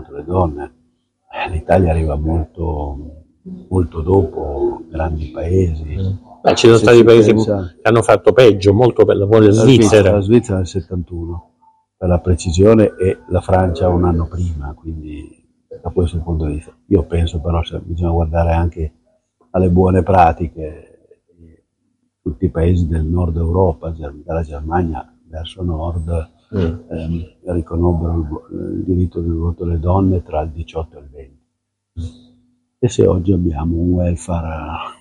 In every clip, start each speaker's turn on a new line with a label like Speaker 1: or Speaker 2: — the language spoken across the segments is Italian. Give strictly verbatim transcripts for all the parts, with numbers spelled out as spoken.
Speaker 1: contro le donne. Eh, L'Italia arriva molto, molto dopo grandi paesi.
Speaker 2: Beh, ci sono
Speaker 1: Se
Speaker 2: stati
Speaker 1: si
Speaker 2: paesi
Speaker 1: pensa-
Speaker 2: che hanno fatto peggio, molto per la vuole
Speaker 1: La Svizzera,
Speaker 2: Svizzera.
Speaker 1: la Svizzera nel settantuno, per la precisione, e la Francia un anno prima, quindi da questo punto di vista. Io penso però che bisogna guardare anche alle buone pratiche. Tutti i paesi del nord Europa, dalla Germania verso nord,
Speaker 2: Mm.
Speaker 1: ehm, riconobbero il, vo- il diritto del voto alle donne tra il diciotto e il venti. E se oggi abbiamo un welfare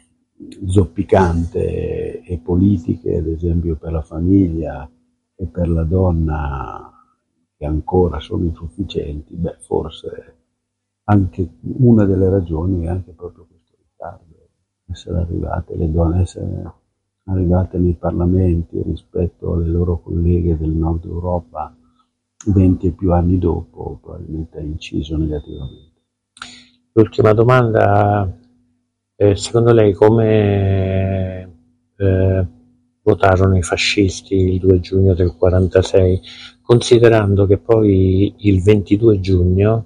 Speaker 1: zoppicante e politiche, ad esempio per la famiglia e per la donna, che ancora sono insufficienti, beh, forse anche una delle ragioni è anche proprio questo ritardo, essere arrivate le donne, essere arrivate nei parlamenti rispetto alle loro colleghe del nord Europa venti e più anni dopo, probabilmente ha inciso negativamente.
Speaker 2: L'ultima domanda, eh, secondo lei come eh, votarono i fascisti il due giugno del quarantasei, considerando che poi il ventidue giugno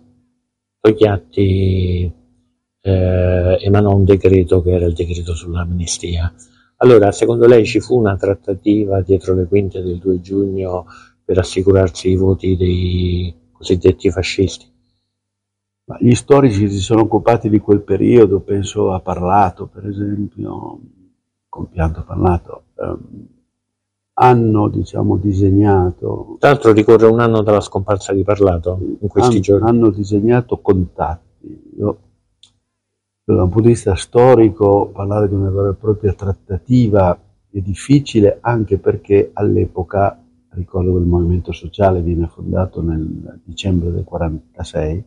Speaker 2: Togliatti eh, emanò un decreto che era il decreto sull'amnistia. Allora, secondo lei ci fu una trattativa dietro le quinte del due giugno per assicurarsi i voti dei cosiddetti fascisti?
Speaker 1: Ma gli storici che si sono occupati di quel periodo, penso a Parlato, per esempio, compianto Parlato, ehm, hanno, diciamo, disegnato,
Speaker 2: Tra l'altro ricorre un anno dalla scomparsa di Parlato in questi
Speaker 1: han-
Speaker 2: giorni.
Speaker 1: hanno disegnato contatti. Io, da un punto di vista storico, parlare di una vera e propria trattativa è difficile, anche perché all'epoca, ricordo che il Movimento Sociale viene fondato nel dicembre del quarantasei,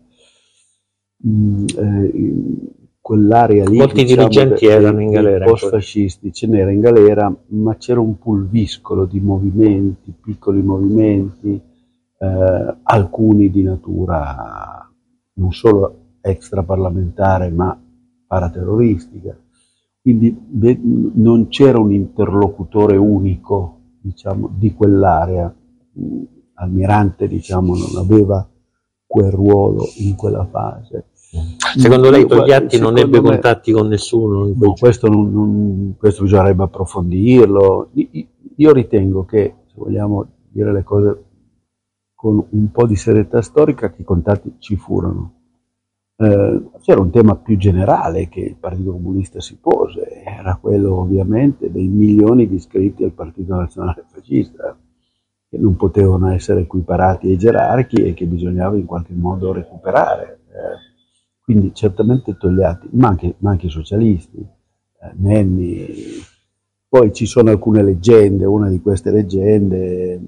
Speaker 1: mh, eh, quell'area lì,
Speaker 2: Molti
Speaker 1: diciamo,
Speaker 2: dirigenti
Speaker 1: de-
Speaker 2: erano
Speaker 1: dei,
Speaker 2: in
Speaker 1: dei
Speaker 2: galera
Speaker 1: post-fascisti, ce n'era in galera, ma c'era un pulviscolo di movimenti, piccoli movimenti, eh, alcuni di natura non solo extraparlamentare ma paraterroristica. Quindi ve- non c'era un interlocutore unico, diciamo, di quell'area. Mm, Almirante, diciamo, non aveva quel ruolo in quella fase.
Speaker 2: Secondo lei
Speaker 1: Io, guarda,
Speaker 2: Togliatti non
Speaker 1: secondo
Speaker 2: ebbe
Speaker 1: me-
Speaker 2: contatti con nessuno in quei
Speaker 1: No,
Speaker 2: giorni?
Speaker 1: questo, non- non- questo bisognerebbe approfondirlo. I- Io ritengo che, se vogliamo dire le cose con un po' di serietà storica, che i contatti ci furono. Eh, c'era un tema più generale che il Partito Comunista si pose, era quello ovviamente dei milioni di iscritti al Partito Nazionale Fascista, che non potevano essere equiparati ai gerarchi e che bisognava in qualche modo recuperare. Eh, quindi certamente Togliatti, ma anche, ma anche i socialisti, eh, Nenni. Poi ci sono alcune leggende, una di queste leggende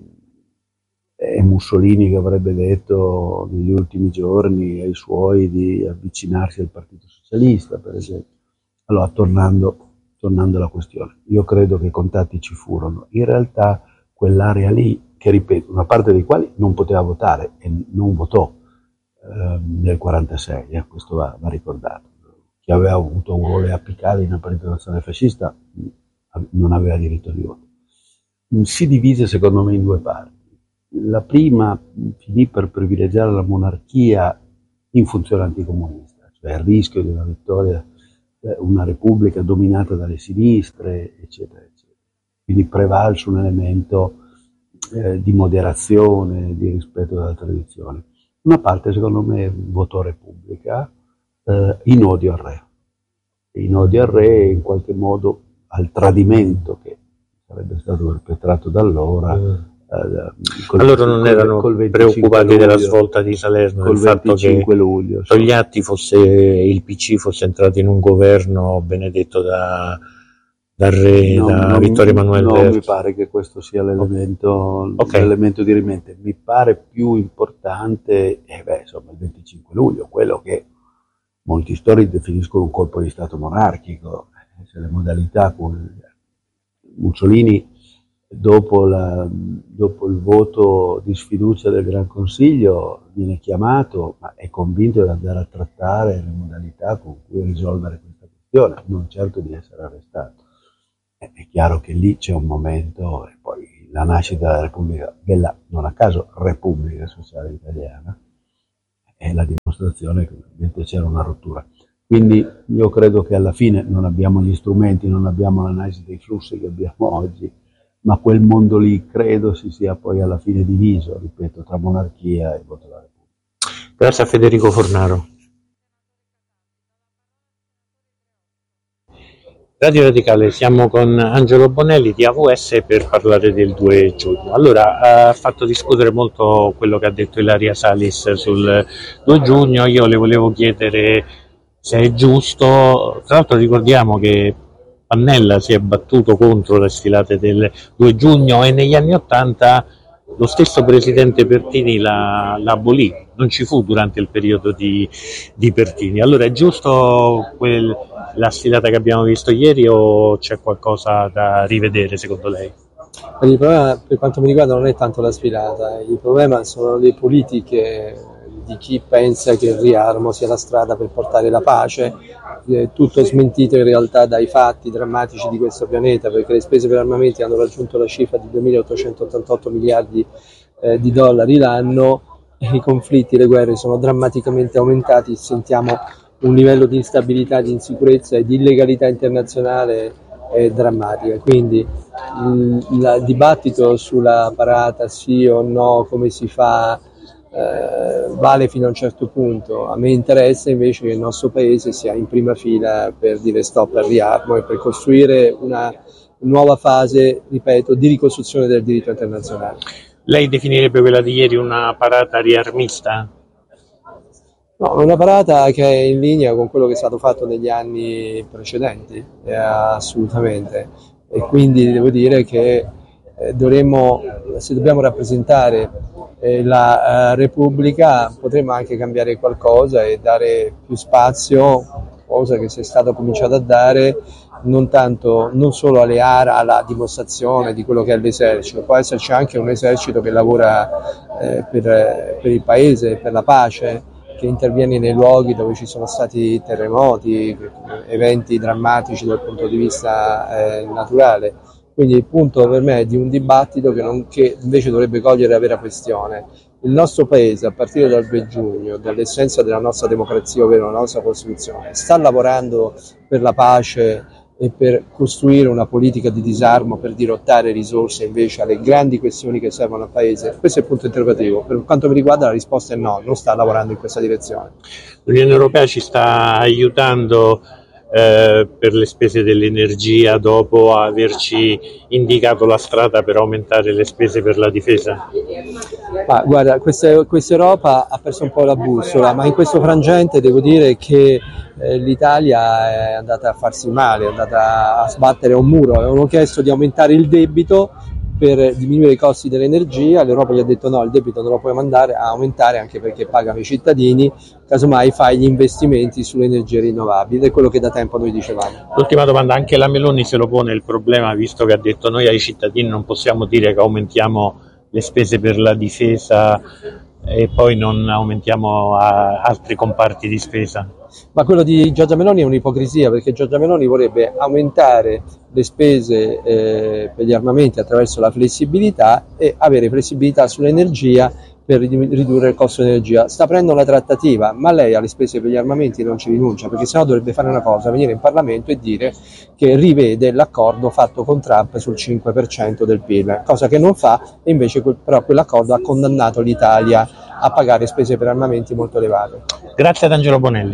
Speaker 1: è Mussolini che avrebbe detto negli ultimi giorni ai suoi di avvicinarsi al Partito Socialista, per esempio. Allora, tornando, tornando alla questione, io credo che i contatti ci furono. In realtà quell'area lì, che ripeto, una parte dei quali non poteva votare e non votò eh, nel quarantasei, eh, questo va, va ricordato. Chi aveva avuto un ruolo apicale in una partita nazionale fascista mh, non aveva diritto di voto. Si divise secondo me in due parti. La prima finì per privilegiare la monarchia in funzione anticomunista, cioè il rischio di una vittoria, una repubblica dominata dalle sinistre, eccetera, eccetera. Quindi prevalse un elemento eh, di moderazione, di rispetto della tradizione. Una parte, secondo me, votò Repubblica eh, in odio al re. In odio al re, in qualche modo al tradimento che sarebbe stato perpetrato da allora.
Speaker 2: Mm.
Speaker 1: Eh, col,
Speaker 2: Allora non
Speaker 1: col,
Speaker 2: erano
Speaker 1: col
Speaker 2: preoccupati
Speaker 1: luglio,
Speaker 2: della svolta di Salerno, del fatto che
Speaker 1: luglio,
Speaker 2: Togliatti fosse, il P C fosse entrato in un governo benedetto da, dal re,
Speaker 1: non,
Speaker 2: da
Speaker 1: non,
Speaker 2: Vittorio Emanuele
Speaker 1: non
Speaker 2: terzo.
Speaker 1: mi pare che questo sia l'elemento,
Speaker 2: Okay.
Speaker 1: l'elemento di rimente. Mi pare più importante, eh beh, insomma, il venticinque luglio, quello che molti storici definiscono un colpo di Stato monarchico, cioè le modalità con Mussolini dopo, la, dopo il voto di sfiducia del Gran Consiglio viene chiamato, ma è convinto di andare a trattare le modalità con cui risolvere questa questione, non certo di essere arrestato. È chiaro che lì c'è un momento, e poi la nascita della Repubblica, della, non a caso, Repubblica Sociale Italiana, è la dimostrazione che ovviamente c'era una rottura. Quindi io credo che alla fine non abbiamo gli strumenti, non abbiamo l'analisi dei flussi che abbiamo oggi, ma quel mondo lì credo si sia poi alla fine diviso, ripeto, tra monarchia e voto della Repubblica.
Speaker 2: Grazie a Federico Fornaro. Radio Radicale, siamo con Angelo Bonelli di A V S per parlare del due giugno. Allora, ha fatto discutere molto quello che ha detto Ilaria Salis sul due giugno, io le volevo chiedere se è giusto, tra l'altro ricordiamo che Pannella si è battuto contro le sfilate del due giugno e negli anni Ottanta lo stesso presidente Pertini la, la abolì, non ci fu durante il periodo di, di Pertini. Allora è giusto quel, la sfilata che abbiamo visto ieri o c'è qualcosa da rivedere secondo lei?
Speaker 3: Il problema per quanto mi riguarda non è tanto la sfilata, il problema sono le politiche di chi pensa che il riarmo sia la strada per portare la pace, eh, tutto smentito in realtà dai fatti drammatici di questo pianeta, perché le spese per armamenti hanno raggiunto la cifra di duemilaottocentottantotto miliardi eh, di dollari l'anno, e i conflitti, le guerre sono drammaticamente aumentati, sentiamo un livello di instabilità, di insicurezza e di illegalità internazionale è drammatica, quindi il, il dibattito sulla parata sì o no, come si fa, eh, vale fino a un certo punto. A me interessa invece che il nostro paese sia in prima fila per dire stop al riarmo e per costruire una nuova fase, ripeto, di ricostruzione del diritto internazionale.
Speaker 2: Lei definirebbe quella di ieri una parata riarmista?
Speaker 3: No, una parata che è in linea con quello che è stato fatto negli anni precedenti, eh, assolutamente. E quindi devo dire che eh, dovremmo, se dobbiamo rappresentare eh, la uh, Repubblica, potremmo anche cambiare qualcosa e dare più spazio, cosa che si è stato cominciato a dare, non tanto, non solo alle aree, alla dimostrazione di quello che è l'esercito, può esserci anche un esercito che lavora eh, per, per il paese, per la pace, che interviene nei luoghi dove ci sono stati terremoti, eventi drammatici dal punto di vista eh, naturale. Quindi il punto per me è di un dibattito che, non, che invece dovrebbe cogliere la vera questione. Il nostro paese, a partire dal due giugno, dall'essenza della nostra democrazia, ovvero la nostra Costituzione, sta lavorando per la pace e per costruire una politica di disarmo, per dirottare risorse invece alle grandi questioni che servono al Paese? Questo è il punto interrogativo. Per quanto mi riguarda la risposta è no, non sta lavorando in questa direzione.
Speaker 2: L'Unione Europea ci sta aiutando eh, per le spese dell'energia dopo averci indicato la strada per aumentare le spese per la difesa?
Speaker 3: Ma guarda, questa, questa Europa ha perso un po' la bussola, ma in questo frangente devo dire che eh, l'Italia è andata a farsi male, è andata a sbattere un muro. Avevano chiesto di aumentare il debito per diminuire i costi dell'energia, l'Europa gli ha detto no, il debito non lo puoi mandare a aumentare anche perché pagano i cittadini, casomai fai gli investimenti sulle energie rinnovabili, è quello che da tempo noi dicevamo.
Speaker 2: L'ultima domanda, anche la Meloni se lo pone il problema, visto che ha detto noi ai cittadini non possiamo dire che aumentiamo le spese per la difesa e poi non aumentiamo a altri comparti di spesa?
Speaker 3: Ma quello di Giorgia Meloni è un'ipocrisia, perché Giorgia Meloni vorrebbe aumentare le spese eh, per gli armamenti attraverso la flessibilità e avere flessibilità sull'energia per ridurre il costo dell'energia. Sta aprendo una trattativa, ma lei alle spese per gli armamenti non ci rinuncia, perché sennò dovrebbe fare una cosa, venire in Parlamento e dire che rivede l'accordo fatto con Trump sul cinque per cento del P I L, cosa che non fa, e invece però quell'accordo ha condannato l'Italia a pagare spese per armamenti molto elevate.
Speaker 2: Grazie ad Angelo Bonelli.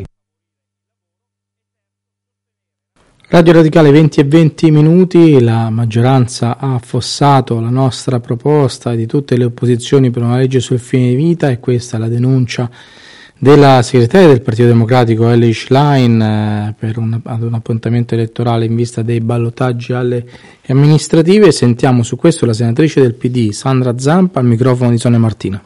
Speaker 4: Radio Radicale venti e venti minuti, la maggioranza ha affossato la nostra proposta di tutte le opposizioni per una legge sul fine vita, e questa è la denuncia della segretaria del Partito Democratico Elly Schlein eh, per un, ad un appuntamento elettorale in vista dei ballottaggi alle amministrative. Sentiamo su questo la senatrice del P D Sandra Zampa al microfono di Sonia Martina.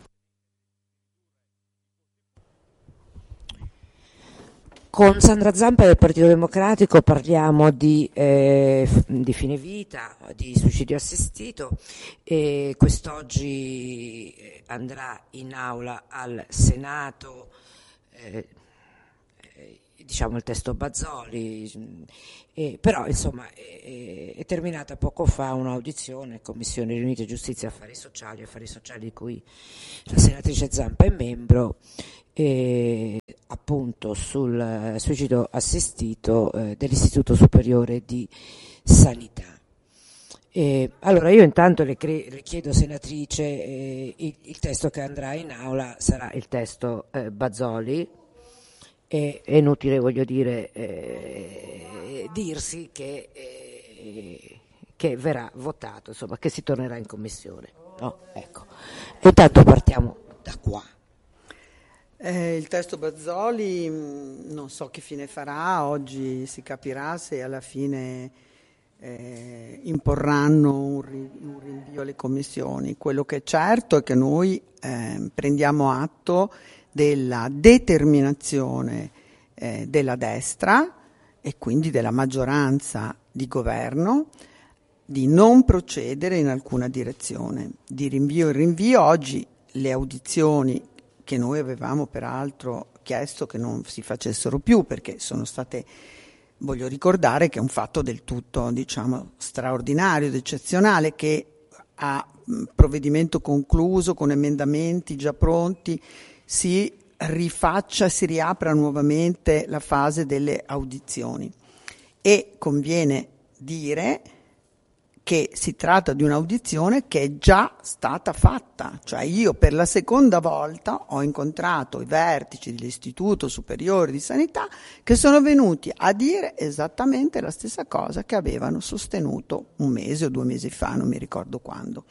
Speaker 5: Con Sandra Zampa del Partito Democratico parliamo di, eh, di fine vita, di suicidio assistito, e quest'oggi andrà in aula al Senato eh, diciamo il testo Bazoli, eh, però insomma è, è terminata poco fa un'audizione Commissione riunite Giustizia e Affari Sociali, Affari Sociali di cui la senatrice Zampa è membro, eh, appunto sul suicidio assistito eh, dell'Istituto Superiore di Sanità. Eh, allora io intanto le, cre- le chiedo, senatrice, eh, il, il testo che andrà in aula sarà il testo eh, Bazoli. È inutile, voglio dire, eh, dirsi che, eh, che verrà votato, insomma, che si tornerà in commissione. No? Ecco. Intanto partiamo da qua.
Speaker 6: Eh, il testo Bazoli mh, non so che fine farà, oggi si capirà se alla fine eh, imporranno un, ri- un rinvio alle commissioni. Quello che è certo è che noi eh, prendiamo atto della determinazione eh, della destra e quindi della maggioranza di governo di non procedere in alcuna direzione, di rinvio in rinvio. Oggi le audizioni che noi avevamo peraltro chiesto che non si facessero più, perché sono state, voglio ricordare che è un fatto del tutto, diciamo, straordinario ed eccezionale, che a provvedimento concluso, con emendamenti già pronti, si rifaccia, si riapra nuovamente la fase delle audizioni. E conviene dire che si tratta di un'audizione che è già stata fatta, cioè io per la seconda volta ho incontrato i vertici dell'Istituto Superiore di Sanità che sono venuti a dire esattamente la stessa cosa che avevano sostenuto un mese o due mesi fa, non mi ricordo quando.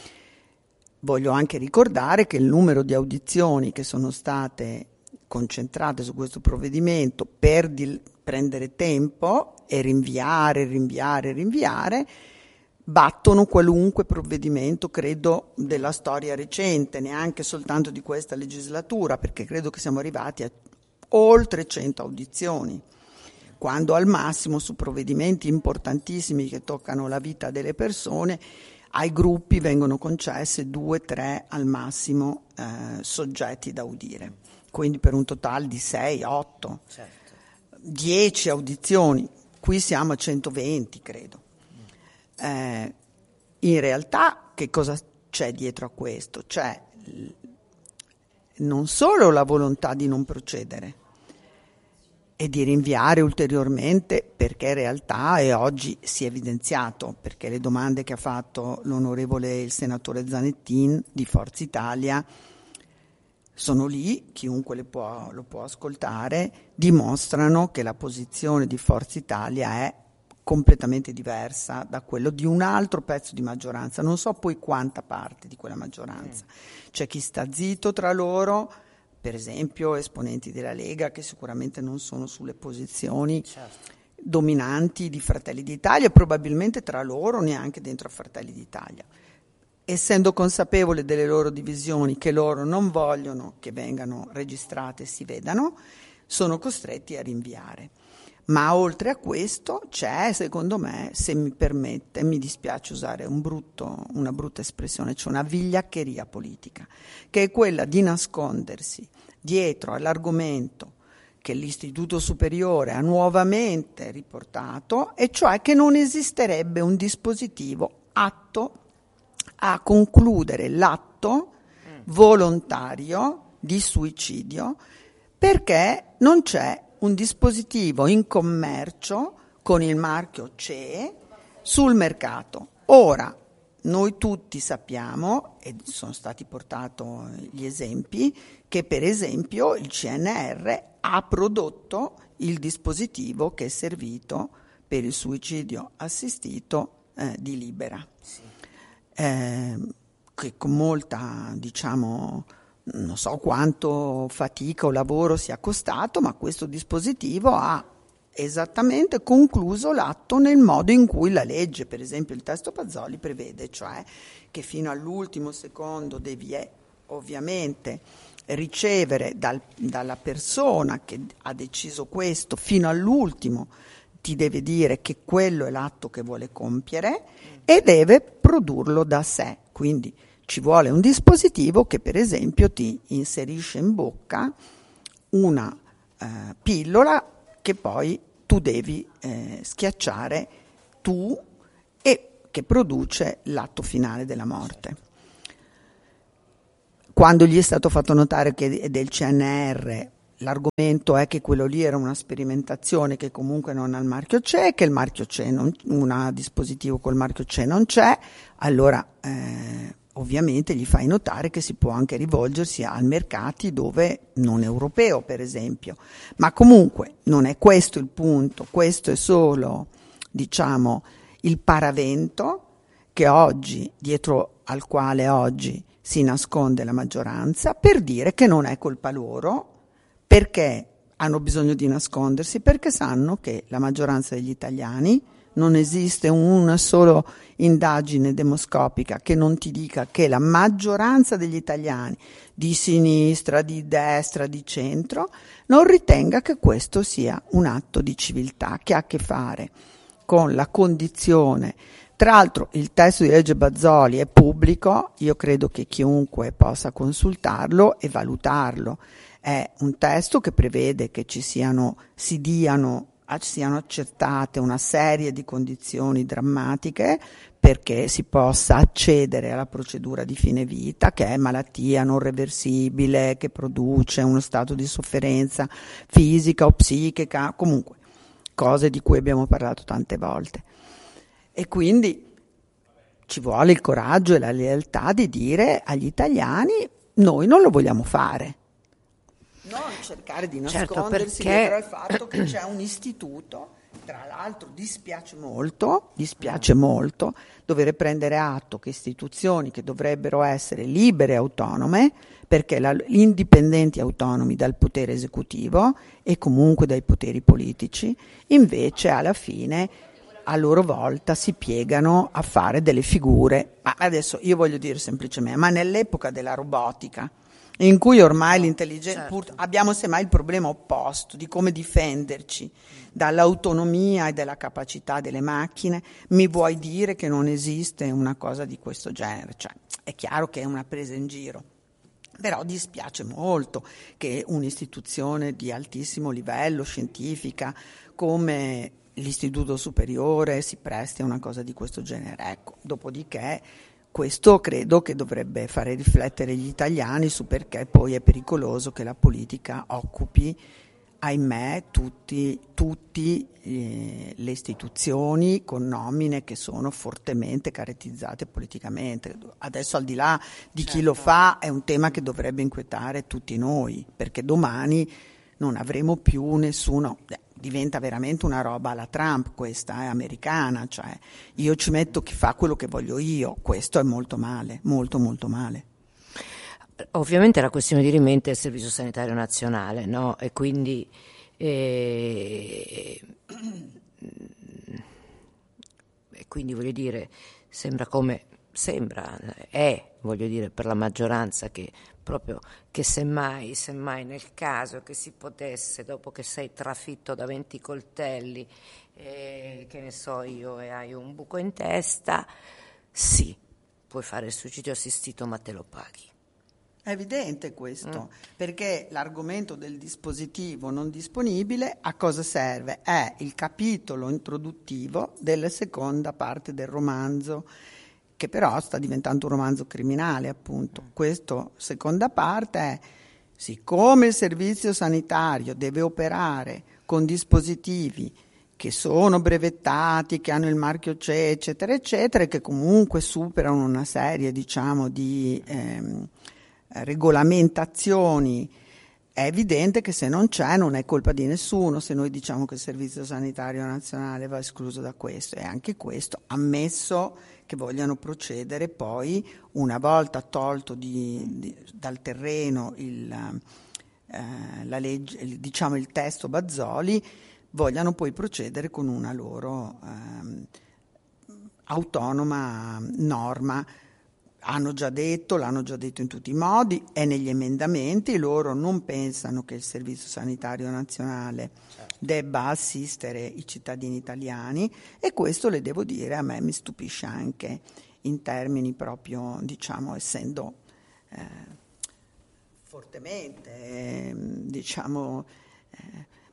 Speaker 6: Voglio anche ricordare che il numero di audizioni che sono state concentrate su questo provvedimento per di- prendere tempo e rinviare, rinviare, rinviare, battono qualunque provvedimento, credo, della storia recente, neanche soltanto di questa legislatura, perché credo che siamo arrivati a oltre cento audizioni, quando al massimo su provvedimenti importantissimi che toccano la vita delle persone ai gruppi vengono concesse due, tre al massimo eh, soggetti da udire, quindi per un totale di sei, otto, certo. dieci audizioni, qui siamo a centoventi credo. Eh, in realtà che cosa c'è dietro a questo? C'è non solo la volontà di non procedere e di rinviare ulteriormente, perché in realtà e oggi si è evidenziato, perché le domande che ha fatto l'onorevole il senatore Zanettin di Forza Italia sono lì, chiunque le può, lo può ascoltare, dimostrano che la posizione di Forza Italia è completamente diversa da quello di un altro pezzo di maggioranza, non so poi quanta parte di quella maggioranza. C'è chi sta zitto tra loro, per esempio esponenti della Lega che sicuramente non sono sulle posizioni certo. dominanti di Fratelli d'Italia, probabilmente tra loro neanche dentro a Fratelli d'Italia, essendo consapevole delle loro divisioni, che loro non vogliono che vengano registrate e si vedano, sono costretti a rinviare. Ma oltre a questo c'è, secondo me, se mi permette, mi dispiace usare un brutto, una brutta espressione, c'è una vigliaccheria politica, che è quella di nascondersi dietro all'argomento che l'Istituto Superiore ha nuovamente riportato, e cioè che non esisterebbe un dispositivo atto a concludere l'atto volontario di suicidio, perché non c'è un dispositivo in commercio con il marchio C E sul mercato. Ora, noi tutti sappiamo, e sono stati portati gli esempi, che per esempio il C N R ha prodotto il dispositivo che è servito per il suicidio assistito eh, di Libera, sì. eh, che con molta, diciamo, non so quanto fatica o lavoro sia costato, ma questo dispositivo ha esattamente concluso l'atto nel modo in cui la legge, per esempio il testo Bazoli, prevede, cioè che fino all'ultimo secondo devi eh, ovviamente ricevere dal, dalla persona che ha deciso questo, fino all'ultimo ti deve dire che quello è l'atto che vuole compiere e deve produrlo da sé. Quindi ci vuole un dispositivo che per esempio ti inserisce in bocca una eh, pillola che poi tu devi eh, schiacciare tu e che produce l'atto finale della morte. Quando gli è stato fatto notare che è del C N R, l'argomento è che quello lì era una sperimentazione che comunque non ha il marchio C E, che il marchio C E non, un dispositivo col marchio C E non c'è, allora eh, ovviamente gli fai notare che si può anche rivolgersi a mercati dove non europeo, per esempio. Ma comunque non è questo il punto, questo è solo, diciamo, il paravento che oggi, dietro al quale oggi si nasconde la maggioranza, per dire che non è colpa loro. Perché hanno bisogno di nascondersi? Perché sanno che la maggioranza degli italiani, non esiste una sola indagine demoscopica che non ti dica che la maggioranza degli italiani di sinistra, di destra, di centro, non ritenga che questo sia un atto di civiltà che ha a che fare con la condizione. Tra l'altro il testo di legge Bazoli è pubblico, io credo che chiunque possa consultarlo e valutarlo. È un testo che prevede che ci siano, si diano, siano accertate una serie di condizioni drammatiche perché si possa accedere alla procedura di fine vita, che è malattia non reversibile, che produce uno stato di sofferenza fisica o psichica, comunque cose di cui abbiamo parlato tante volte. E quindi ci vuole il coraggio e la lealtà di dire agli italiani: noi non lo vogliamo fare. Non cercare di nascondersi, certo, perché dietro al fatto che c'è un istituto, tra l'altro dispiace molto, dispiace molto dover prendere atto che istituzioni che dovrebbero essere libere e autonome, perché la, indipendenti e autonomi dal potere esecutivo e comunque dai poteri politici, invece alla fine a loro volta si piegano a fare delle figure. Ma adesso io voglio dire semplicemente, ma nell'epoca della robotica, in cui ormai no, l'intelligenza, certo. abbiamo semmai il problema opposto di come difenderci dall'autonomia e dalla capacità delle macchine, mi vuoi dire che non esiste una cosa di questo genere? Cioè, è chiaro che è una presa in giro, però dispiace molto che un'istituzione di altissimo livello scientifica come l'Istituto Superiore si presti a una cosa di questo genere. Ecco, dopodiché questo credo che dovrebbe fare riflettere gli italiani su perché poi è pericoloso che la politica occupi, ahimè, tutti, tutti eh, le istituzioni con nomine che sono fortemente caratterizzate politicamente. Adesso, al di là di certo. chi lo fa, è un tema che dovrebbe inquietare tutti noi, perché domani non avremo più nessuno. Diventa veramente una roba alla Trump, questa è americana, cioè io ci metto chi fa quello che voglio io, questo è molto male, molto molto male.
Speaker 5: Ovviamente la questione di rimente è il Servizio Sanitario Nazionale, no? E quindi eh, e quindi voglio dire, sembra come sembra, è, voglio dire, per la maggioranza che proprio che semmai, semmai nel caso che si potesse, dopo che sei trafitto da venti coltelli, eh, che ne so io, e hai un buco in testa, sì, puoi fare il suicidio assistito, ma te lo paghi.
Speaker 6: È evidente questo, mm. perché l'argomento del dispositivo non disponibile a cosa serve? È il capitolo introduttivo della seconda parte del romanzo, che però sta diventando un romanzo criminale, appunto. Questa seconda parte è: siccome il servizio sanitario deve operare con dispositivi che sono brevettati, che hanno il marchio C E, eccetera, eccetera, e che comunque superano una serie, diciamo, di ehm, regolamentazioni, è evidente che se non c'è non è colpa di nessuno se noi diciamo che il Servizio Sanitario Nazionale va escluso da questo. E anche questo, ammesso che vogliano procedere poi, una volta tolto di, di, dal terreno il, eh, la legge, il, diciamo il testo Bazoli, vogliano poi procedere con una loro eh, autonoma norma. Hanno già detto, l'hanno già detto in tutti i modi, è negli emendamenti, loro non pensano che il Servizio Sanitario Nazionale certo. debba assistere i cittadini italiani, e questo, le devo dire, a me mi stupisce anche in termini proprio, diciamo, essendo eh, fortemente, eh, diciamo, eh,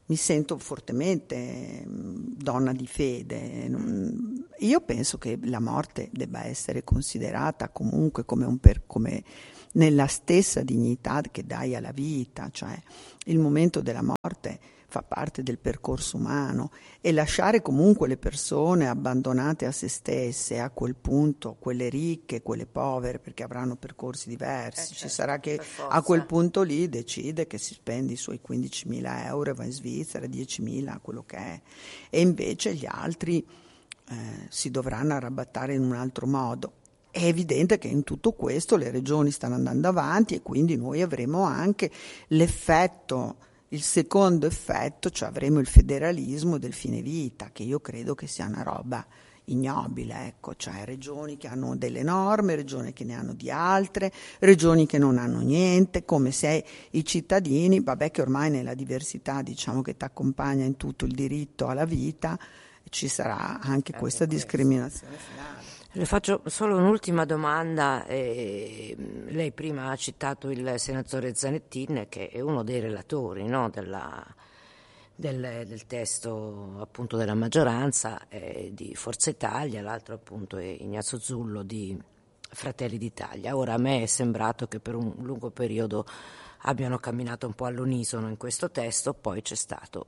Speaker 6: mi sento fortemente donna di fede. Io penso che la morte debba essere considerata comunque come un per, come nella stessa dignità che dai alla vita, cioè il momento della morte fa parte del percorso umano, e lasciare comunque le persone abbandonate a se stesse, a quel punto, quelle ricche, quelle povere, perché avranno percorsi diversi, eh certo, ci sarà che a quel punto lì decide che si spende i suoi quindicimila euro e va in Svizzera, diecimila, quello che è, e invece gli altri eh, si dovranno arrabattare in un altro modo. È evidente che in tutto questo le regioni stanno andando avanti, e quindi noi avremo anche l'effetto, il secondo effetto, cioè avremo il federalismo del fine vita, che io credo che sia una roba ignobile, ecco, cioè regioni che hanno delle norme, regioni che ne hanno di altre, regioni che non hanno niente, come se i cittadini, vabbè che ormai nella diversità, diciamo, che ti accompagna in tutto il diritto alla vita, ci sarà anche questa discriminazione finale.
Speaker 5: Le faccio solo un'ultima domanda. Eh, lei prima ha citato il senatore Zanettin, che è uno dei relatori, no, della, del, del testo appunto della maggioranza eh, di Forza Italia, l'altro appunto è Ignazio Zullo di Fratelli d'Italia. Ora a me è sembrato che per un lungo periodo abbiano camminato un po' all'unisono in questo testo, poi c'è stato,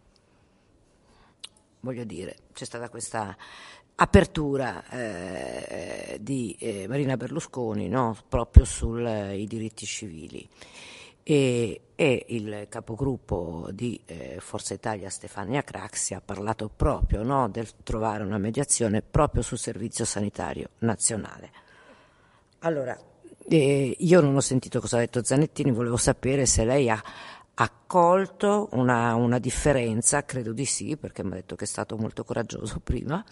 Speaker 5: voglio dire, c'è stata questa apertura eh, di eh, Marina Berlusconi, no? Proprio sui eh, diritti civili, e, e il capogruppo di eh, Forza Italia Stefania Craxi ha parlato proprio, no, del trovare una mediazione proprio sul servizio sanitario nazionale. Allora eh, io non ho sentito cosa ha detto Zanettini, volevo sapere se lei ha accolto una, una differenza, credo di sì, perché mi ha detto che è stato molto coraggioso prima,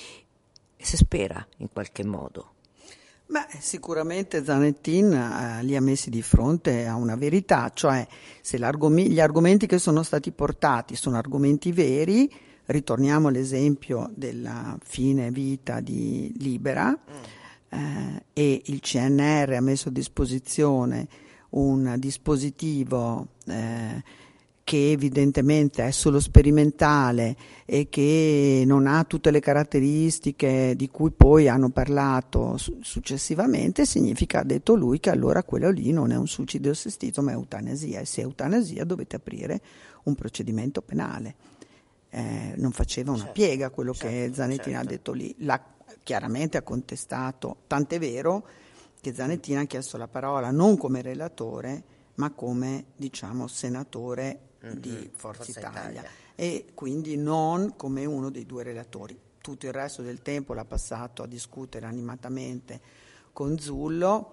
Speaker 5: e se spera in qualche modo.
Speaker 6: Beh, sicuramente Zanettin eh, li ha messi di fronte a una verità, cioè se gli argomenti che sono stati portati sono argomenti veri, ritorniamo all'esempio della fine vita di Libera, mm. eh, e il C N R ha messo a disposizione un dispositivo eh, che evidentemente è solo sperimentale e che non ha tutte le caratteristiche di cui poi hanno parlato su- successivamente, significa, ha detto lui, che allora quello lì non è un suicidio assistito ma è eutanasia, e se è eutanasia dovete aprire un procedimento penale. Eh, non faceva una certo, piega quello certo, che Zanettin certo. ha detto lì, l'ha, chiaramente ha contestato, tant'è vero che Zanettin ha chiesto la parola non come relatore ma come, diciamo, senatore mm-hmm. di Forza, Forza Italia. Italia e quindi non come uno dei due relatori. Tutto il resto del tempo l'ha passato a discutere animatamente con Zullo.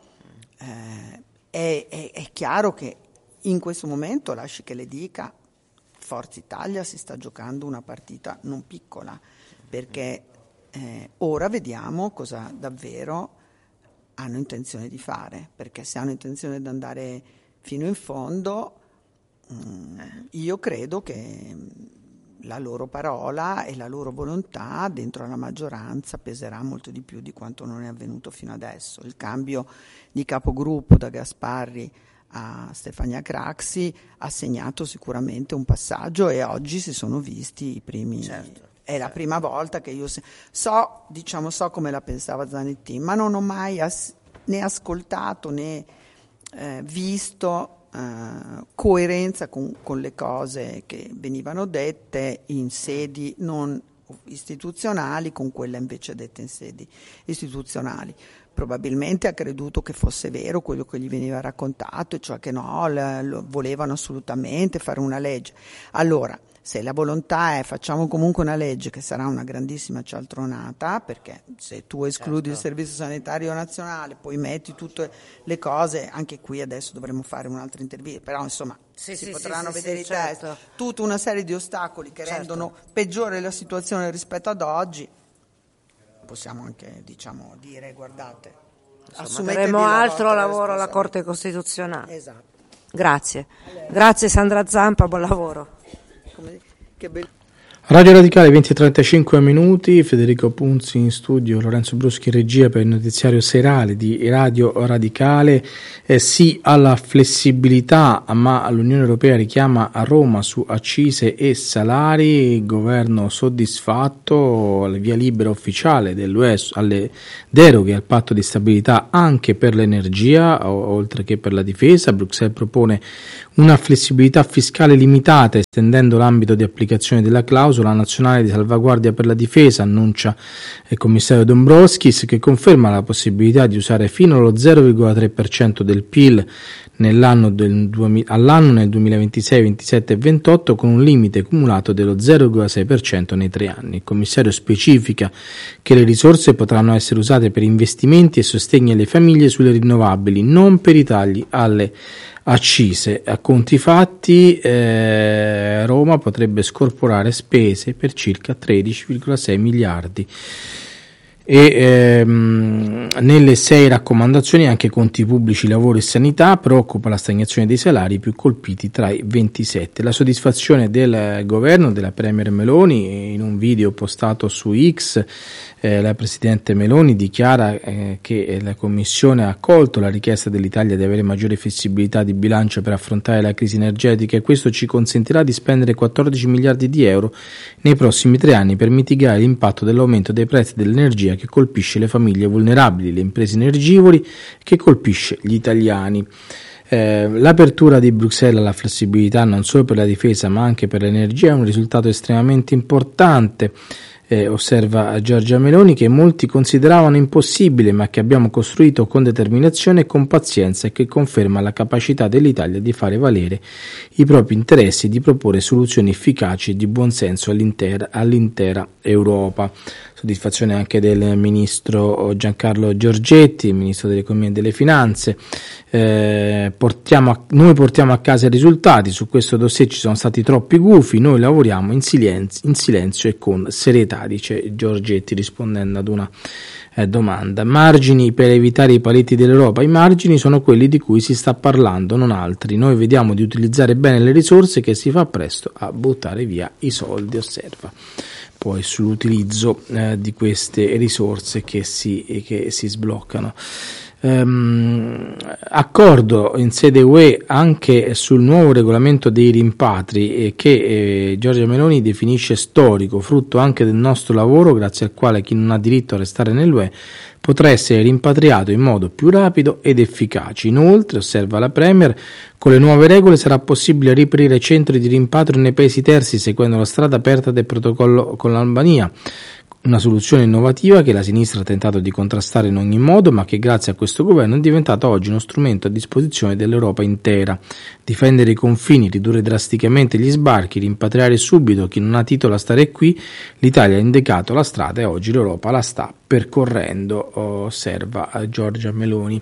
Speaker 6: eh, è, è, è chiaro che in questo momento, lasci che le dica, Forza Italia si sta giocando una partita non piccola, perché eh, ora vediamo cosa davvero hanno intenzione di fare, perché se hanno intenzione di andare fino in fondo, mh, io credo che la loro parola e la loro volontà dentro la maggioranza peserà molto di più di quanto non è avvenuto fino adesso. Il cambio di capogruppo da Gasparri a Stefania Craxi ha segnato sicuramente un passaggio, e oggi si sono visti i primi... Certo. È la prima volta che io so, diciamo, so come la pensava Zanettin, ma non ho mai as- né ascoltato né eh, visto eh, coerenza con, con le cose che venivano dette in sedi non istituzionali con quelle invece dette in sedi istituzionali. Probabilmente ha creduto che fosse vero quello che gli veniva raccontato, cioè che no, l- lo volevano assolutamente fare una legge. Allora, se la volontà è facciamo comunque una legge che sarà una grandissima cialtronata, perché se tu escludi certo. il Servizio Sanitario Nazionale, poi metti tutte le cose, anche qui adesso dovremmo fare un'altra intervista, però insomma sì, si sì, potranno sì, vedere sì, i certo. test, tutta una serie di ostacoli che certo. rendono peggiore la situazione rispetto ad oggi. Possiamo anche, diciamo, dire, guardate,
Speaker 5: faremo altro lavoro alla Corte Costituzionale.
Speaker 6: Esatto.
Speaker 5: Grazie. Allora. Grazie Sandra Zampa, buon lavoro.
Speaker 6: Come, che bello.
Speaker 4: Radio Radicale venti e trentacinque minuti, Federico Punzi in studio, Lorenzo Bruschi in regia per il notiziario serale di Radio Radicale. Eh, sì alla flessibilità, ma l'Unione Europea richiama a Roma su accise e salari, il governo soddisfatto, la via libera ufficiale dell'U E alle deroghe al patto di stabilità anche per l'energia, oltre che per la difesa. Bruxelles propone una flessibilità fiscale limitata, estendendo l'ambito di applicazione della clausola nazionale di salvaguardia per la difesa, annuncia il commissario Dombrovskis, che conferma la possibilità di usare fino allo zero virgola tre per cento del P I L nell'anno del duemila, all'anno nel duemilaventisei, ventisette e ventotto, con un limite cumulato dello zero virgola sei per cento nei tre anni. Il commissario specifica che le risorse potranno essere usate per investimenti e sostegni alle famiglie sulle rinnovabili, non per i tagli alle accise. A conti fatti, eh, Roma potrebbe scorporare spese per circa tredici virgola sei miliardi. E ehm, nelle sei raccomandazioni anche conti pubblici, lavoro e sanità. Preoccupa la stagnazione dei salari più colpiti tra i ventisette. La soddisfazione del governo, della Premier Meloni. In un video postato su X, eh, la Presidente Meloni dichiara eh, che la Commissione ha accolto la richiesta dell'Italia di avere maggiore flessibilità di bilancio per affrontare la crisi energetica, e questo ci consentirà di spendere quattordici miliardi di euro nei prossimi tre anni per mitigare l'impatto dell'aumento dei prezzi dell'energia, che colpisce le famiglie vulnerabili, le imprese energivori, che colpisce gli italiani. Eh, l'apertura di Bruxelles alla flessibilità non solo per la difesa ma anche per l'energia è un risultato estremamente importante, eh, osserva Giorgia Meloni, che molti consideravano impossibile ma che abbiamo costruito con determinazione e con pazienza, e che conferma la capacità dell'Italia di fare valere i propri interessi e di proporre soluzioni efficaci e di buon senso all'intera, all'intera Europa. Soddisfazione anche del ministro Giancarlo Giorgetti, il ministro dell'Economia e delle Finanze. Eh, portiamo a, noi portiamo a casa i risultati, su questo dossier ci sono stati troppi gufi, noi lavoriamo in silenzio, in silenzio e con serietà, dice Giorgetti rispondendo ad una eh, domanda. Margini per evitare i paletti dell'Europa. I margini sono quelli di cui si sta parlando, non altri. Noi vediamo di utilizzare bene le risorse, che si fa presto a buttare via i soldi, osserva poi sull'utilizzo eh, di queste risorse che si, che si sbloccano. Um, accordo in sede U E anche sul nuovo regolamento dei rimpatri, eh, che eh, Giorgia Meloni definisce storico, frutto anche del nostro lavoro, grazie al quale chi non ha diritto a restare nell'U E potrà essere rimpatriato in modo più rapido ed efficace. Inoltre, osserva la Premier, con le nuove regole sarà possibile riaprire centri di rimpatrio nei paesi terzi seguendo la strada aperta del protocollo con l'Albania. Una soluzione innovativa che la sinistra ha tentato di contrastare in ogni modo, ma che grazie a questo governo è diventata oggi uno strumento a disposizione dell'Europa intera. Difendere i confini, ridurre drasticamente gli sbarchi, rimpatriare subito chi non ha titolo a stare qui, l'Italia ha indicato la strada e oggi l'Europa la sta percorrendo, osserva Giorgia Meloni.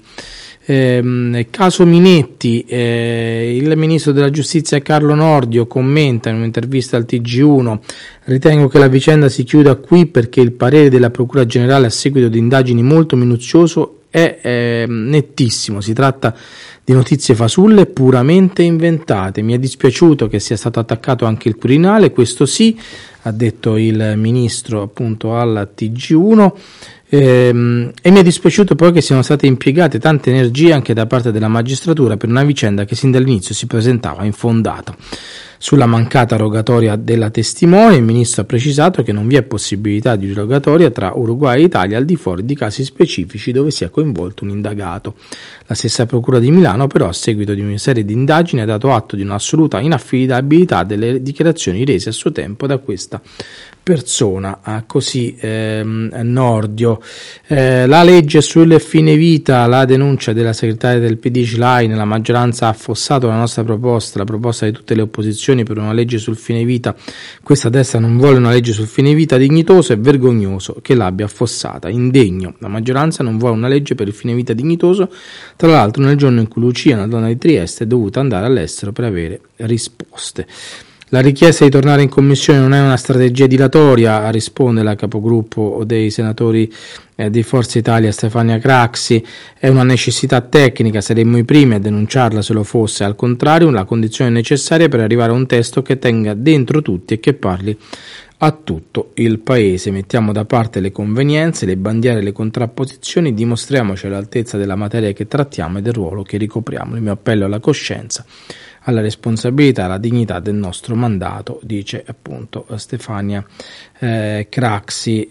Speaker 4: Eh, caso Minetti, eh, il ministro della giustizia Carlo Nordio commenta in un'intervista al T G uno: ritengo che la vicenda si chiuda qui perché il parere della Procura Generale a seguito di indagini molto minuzioso è eh, nettissimo, si tratta di notizie fasulle puramente inventate. Mi è dispiaciuto che sia stato attaccato anche il Quirinale, questo sì, ha detto il ministro appunto al T G uno. Ehm, e mi è dispiaciuto poi che siano state impiegate tante energie anche da parte della magistratura per una vicenda che sin dall'inizio si presentava infondata. Sulla mancata rogatoria della testimone, il ministro ha precisato che non vi è possibilità di rogatoria tra Uruguay e Italia al di fuori di casi specifici dove sia coinvolto un indagato. La stessa Procura di Milano però, a seguito di una serie di indagini, ha dato atto di un'assoluta inaffidabilità delle dichiarazioni rese a suo tempo da questa persona, ah, così ehm, Nordio. Eh, la legge sul fine vita, la denuncia della segretaria del P D Schlein, la maggioranza ha affossato la nostra proposta, la proposta di tutte le opposizioni per una legge sul fine vita. Questa destra non vuole una legge sul fine vita, dignitoso e vergognoso che l'abbia affossata, indegno. La maggioranza non vuole una legge per il fine vita dignitoso, tra l'altro nel giorno in cui Lucia, una donna di Trieste, è dovuta andare all'estero per avere risposte. La richiesta di tornare in commissione non è una strategia dilatoria, risponde la capogruppo dei senatori eh, di Forza Italia Stefania Craxi, è una necessità tecnica, saremmo i primi a denunciarla se lo fosse, al contrario la condizione necessaria per arrivare a un testo che tenga dentro tutti e che parli a tutto il paese. Mettiamo da parte le convenienze, le bandiere, le contrapposizioni, dimostriamoci all'altezza della materia che trattiamo e del ruolo che ricopriamo. Il mio appello alla coscienza, alla responsabilità, alla dignità del nostro mandato, dice appunto Stefania eh, Craxi.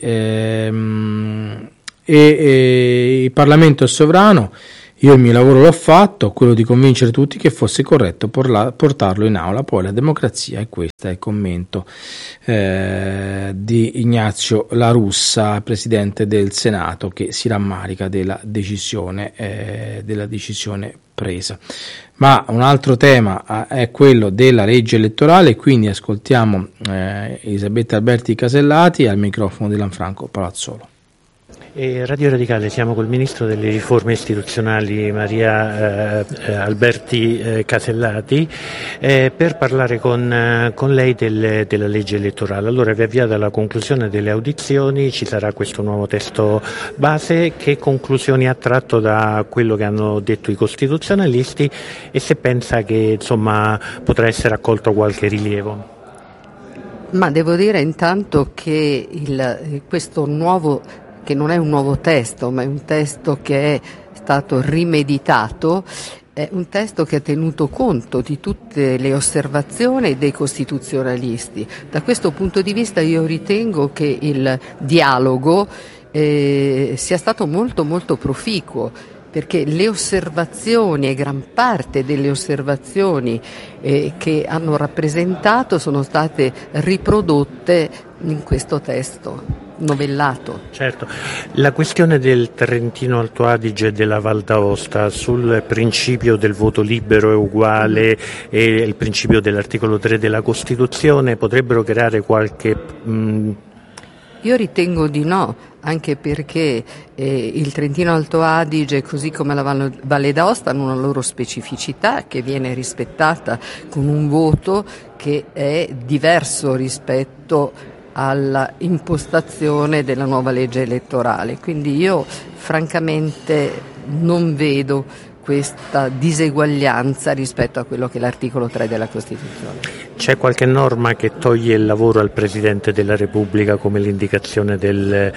Speaker 4: Ehm, e, e il Parlamento è sovrano. Io il mio lavoro l'ho fatto, quello di convincere tutti che fosse corretto portarlo in aula, poi la democrazia, e questo è il commento eh, di Ignazio La Russa, presidente del Senato, che si rammarica della decisione, eh, della decisione presa. Ma un altro tema è quello della legge elettorale, quindi ascoltiamo eh, Elisabetta Alberti Casellati al microfono di Lanfranco Palazzolo.
Speaker 2: E Radio Radicale, siamo col Ministro delle Riforme Istituzionali Maria eh, Alberti eh, Casellati eh, per parlare con, eh, con lei del, della legge elettorale. Allora, vi avviate alla conclusione delle audizioni, ci sarà questo nuovo testo base. Che conclusioni ha tratto da quello che hanno detto i costituzionalisti e se pensa che insomma potrà essere accolto qualche rilievo?
Speaker 7: Ma devo dire intanto che il, questo nuovo che non è un nuovo testo, ma è un testo che è stato rimeditato, è un testo che ha tenuto conto di tutte le osservazioni dei costituzionalisti. Da questo punto di vista io ritengo che il dialogo eh, sia stato molto molto proficuo, perché le osservazioni e gran parte delle osservazioni eh, che hanno rappresentato sono state riprodotte in questo testo novellato.
Speaker 2: Certo, la questione del Trentino Alto Adige e della Val d'Aosta sul principio del voto libero e uguale e il principio dell'articolo tre della Costituzione potrebbero creare qualche... Mh...
Speaker 7: Io ritengo di no, anche perché eh, il Trentino Alto Adige, così come la Valle d'Aosta, hanno una loro specificità che viene rispettata con un voto che è diverso rispetto alla impostazione della nuova legge elettorale. Quindi io francamente non vedo questa diseguaglianza rispetto a quello che è l'articolo tre della Costituzione.
Speaker 2: C'è qualche norma che toglie il lavoro al Presidente della Repubblica, come l'indicazione del,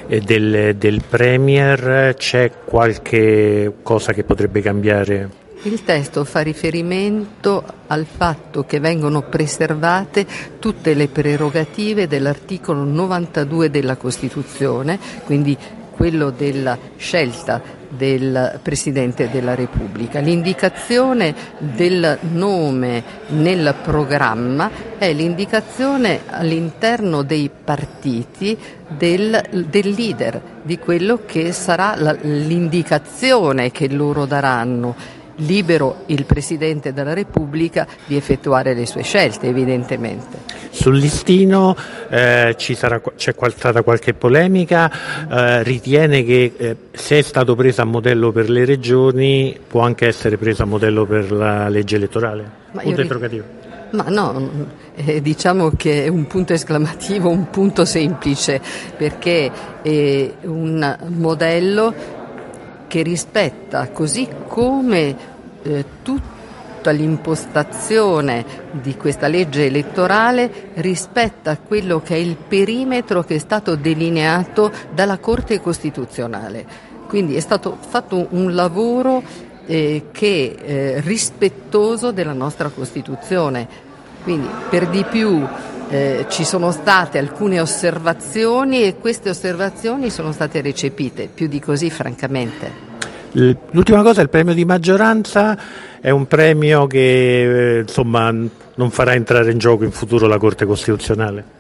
Speaker 2: del, del Premier? C'è qualche cosa che potrebbe cambiare?
Speaker 7: Il testo fa riferimento al fatto che vengono preservate tutte le prerogative dell'articolo novantadue della Costituzione, quindi quello della scelta del Presidente della Repubblica. L'indicazione del nome nel programma è l'indicazione all'interno dei partiti del, del leader, di quello che sarà la, l'indicazione che loro daranno. Libero il Presidente della Repubblica di effettuare le sue scelte, evidentemente.
Speaker 2: Sul listino eh, ci sarà, c'è stata qualche polemica, eh, ritiene che eh, se è stato preso a modello per le regioni può anche essere preso a modello per la legge elettorale?
Speaker 7: Ma
Speaker 2: punto
Speaker 7: io
Speaker 2: interrogativo.
Speaker 7: Ma no, eh, diciamo che è un punto esclamativo, un punto semplice, perché è un modello che rispetta, così come eh, tutta l'impostazione di questa legge elettorale, rispetta quello che è il perimetro che è stato delineato dalla Corte Costituzionale. Quindi è stato fatto un lavoro eh, che è rispettoso della nostra Costituzione. Quindi per di più Eh, ci sono state alcune osservazioni e queste osservazioni sono state recepite, più di così francamente.
Speaker 2: L'ultima cosa, il premio di maggioranza è un premio che eh, insomma non farà entrare in gioco in futuro la Corte Costituzionale?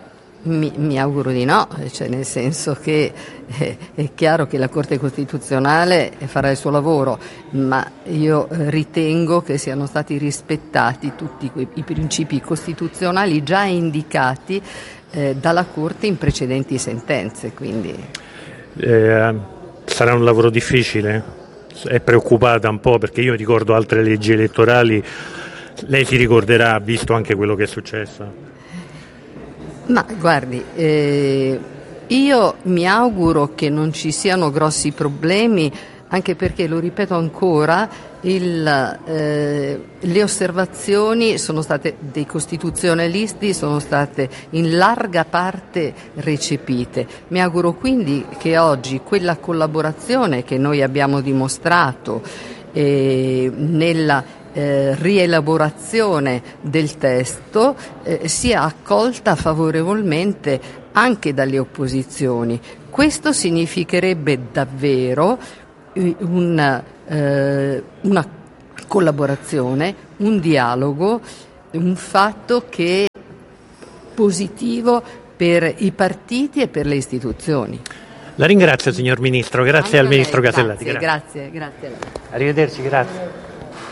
Speaker 7: Mi, mi auguro di no, cioè nel senso che eh, è chiaro che la Corte Costituzionale farà il suo lavoro, ma io ritengo che siano stati rispettati tutti quei, i principi costituzionali già indicati eh, dalla Corte in precedenti sentenze. Quindi.
Speaker 2: Eh, sarà un lavoro difficile? È preoccupata un po', perché io ricordo altre leggi elettorali, lei si ricorderà, ha visto anche quello che è successo.
Speaker 7: Ma guardi, eh, io mi auguro che non ci siano grossi problemi, anche perché, lo ripeto ancora, Il, eh, le osservazioni sono state dei costituzionalisti, sono state in larga parte recepite. Mi auguro quindi che oggi quella collaborazione che noi abbiamo dimostrato eh, nella eh, rielaborazione del testo eh, sia accolta favorevolmente anche dalle opposizioni. Questo significherebbe davvero un Eh, una collaborazione, un dialogo, un fatto che è positivo per i partiti e per le istituzioni.
Speaker 2: La ringrazio, signor Ministro, grazie
Speaker 7: Anche
Speaker 2: al
Speaker 7: a lei,
Speaker 2: Ministro Casellati.
Speaker 7: Grazie, grazie, grazie a lei.
Speaker 2: Arrivederci, grazie.